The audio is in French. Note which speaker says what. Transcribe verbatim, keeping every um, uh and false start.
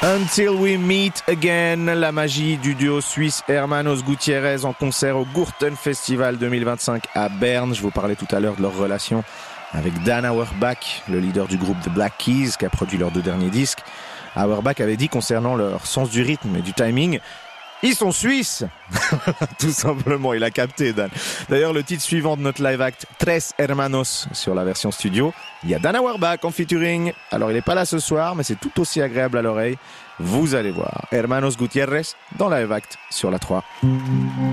Speaker 1: Until We Meet Again, la magie du duo suisse Hermanos Gutiérrez en concert au Gurten Festival deux mille vingt-cinq à Berne. Je vous parlais tout à l'heure de leur relation avec Dan Auerbach, le leader du groupe The Black Keys qui a produit leurs deux derniers disques. Auerbach avait dit concernant leur sens du rythme et du timing, ils sont suisses. Tout simplement, il a capté, Dan. D'ailleurs, le titre suivant de notre live act, Tres Hermanos, sur la version studio, il y a Dan Auerbach en featuring. Alors, il n'est pas là ce soir, mais c'est tout aussi agréable à l'oreille. Vous allez voir. Hermanos Gutiérrez dans live act sur la trois.